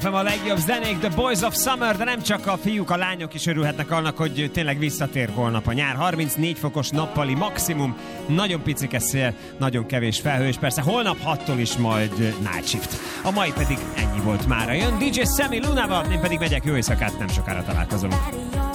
A legjobb zenék, The Boys of Summer, de nem csak a fiúk, a lányok is örülhetnek annak, hogy tényleg visszatér holnap a nyár. 34 fokos nappali maximum, nagyon picike szél, nagyon kevés felhő, és persze holnap 6-tól is majd Night Shift. A mai pedig ennyi volt mára. Jön DJ Sammy Lunával, én pedig megyek, jó éjszakát, nem sokára találkozom.